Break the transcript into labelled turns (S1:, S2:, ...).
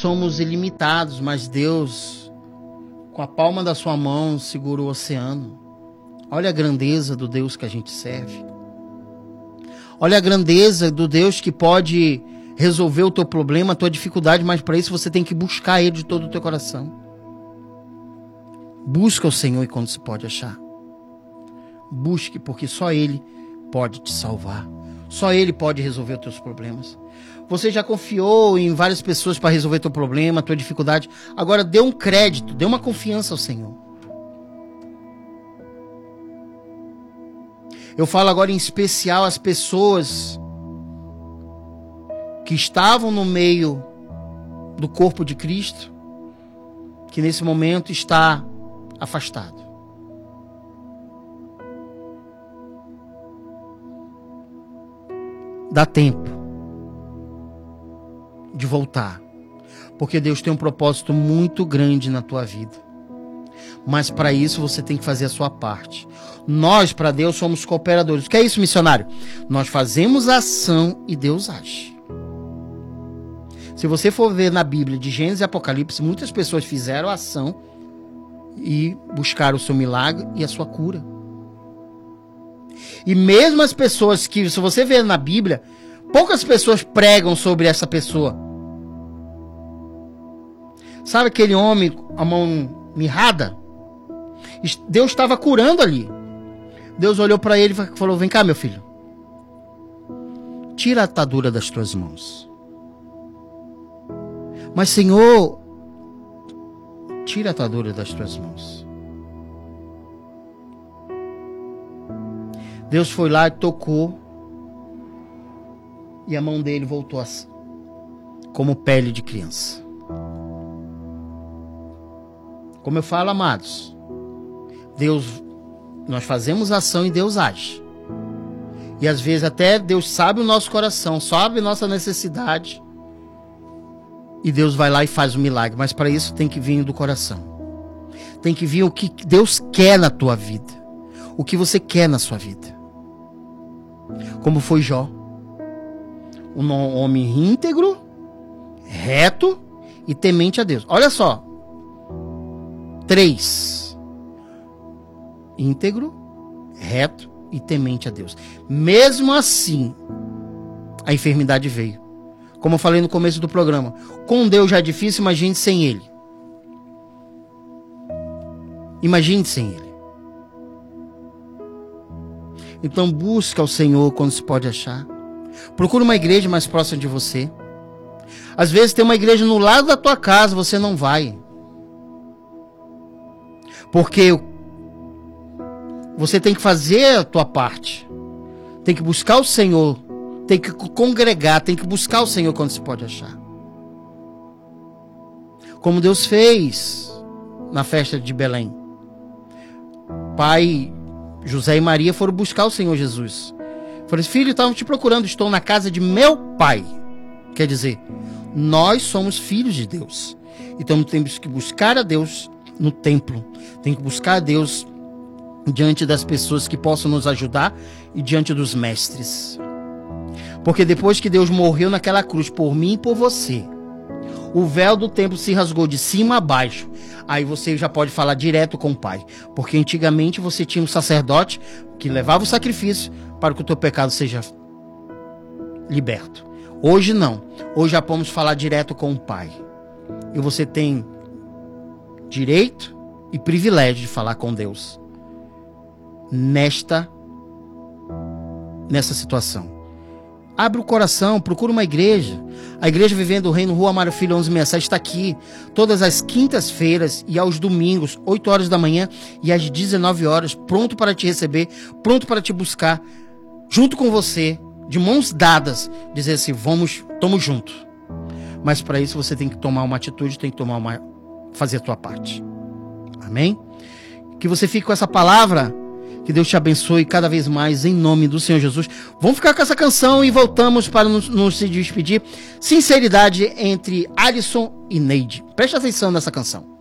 S1: somos ilimitados, mas Deus, com a palma da sua mão, segura o oceano. Olha a grandeza do Deus que a gente serve. Olha a grandeza do Deus que pode resolver o teu problema, a tua dificuldade, mas para isso você tem que buscar Ele de todo o teu coração. Busca o Senhor enquanto se pode achar. Busque, porque só Ele pode te salvar. Só Ele pode resolver os teus problemas. Você já confiou em várias pessoas para resolver teu problema, tua dificuldade. Agora dê um crédito, dê uma confiança ao Senhor. Eu falo agora em especial às pessoas que estavam no meio do corpo de Cristo, que nesse momento está afastado. Dá tempo de voltar, porque Deus tem um propósito muito grande na tua vida. Mas para isso você tem que fazer a sua parte. Nós, para Deus, somos cooperadores. O que é isso, missionário? Nós fazemos a ação e Deus age. Se você for ver na Bíblia, de Gênesis e Apocalipse, muitas pessoas fizeram a ação e buscaram o seu milagre e a sua cura. E mesmo as pessoas que, se você ver na Bíblia, poucas pessoas pregam sobre essa pessoa. Sabe aquele homem com a mão mirrada? Deus estava curando ali. Deus olhou para ele e falou: vem cá, meu filho. Tira a atadura das tuas mãos. Mas, Senhor, tira a atadura das tuas mãos. Deus foi lá e tocou. E a mão dele voltou como pele de criança. Como eu falo, amados, Deus, nós fazemos ação e Deus age. E às vezes até Deus sabe o nosso coração, sabe a nossa necessidade. E Deus vai lá e faz o milagre. Mas para isso tem que vir do coração. Tem que vir o que Deus quer na tua vida. O que você quer na sua vida. Como foi Jó. Um homem íntegro, reto e temente a Deus. Olha só. 3. Íntegro, reto e temente a Deus. Mesmo assim, a enfermidade veio. Como eu falei no começo do programa, com Deus já é difícil, imagine sem Ele. Imagine sem Ele. Então busca o Senhor quando se pode achar. Procura uma igreja mais próxima de você. Às vezes tem uma igreja no lado da tua casa, você não vai. Porque você tem que fazer a tua parte. Tem que buscar o Senhor. Tem que congregar, tem que buscar o Senhor quando se pode achar. Como Deus fez na festa de Belém. Pai, José e Maria foram buscar o Senhor Jesus. Falaram: filho, estavam te procurando, estou na casa de meu pai. Quer dizer, nós somos filhos de Deus. Então temos que buscar a Deus no templo. Tem que buscar a Deus diante das pessoas que possam nos ajudar e diante dos mestres. Porque depois que Deus morreu naquela cruz por mim e por você, o véu do templo se rasgou de cima a baixo. Aí você já pode falar direto com o Pai. Porque antigamente você tinha um sacerdote que levava o sacrifício para que o teu pecado seja liberto. Hoje não. Hoje já podemos falar direto com o Pai. E você tem direito e privilégio de falar com Deus nessa situação. Abre o coração, procura uma igreja. A Igreja Vivendo o Reino, Rua Amaro Filho 1167 está aqui todas as quintas-feiras e aos domingos, 8 horas da manhã e às 19 horas, pronto para te receber, pronto para te buscar, junto com você, de mãos dadas, dizer assim: estamos juntos. Mas para isso você tem que tomar uma atitude, tem que fazer a tua parte. Amém? Que você fique com essa palavra. Que Deus te abençoe cada vez mais, em nome do Senhor Jesus. Vamos ficar com essa canção e voltamos para nos despedir. Sinceridade entre Alisson e Neide. Preste atenção nessa canção.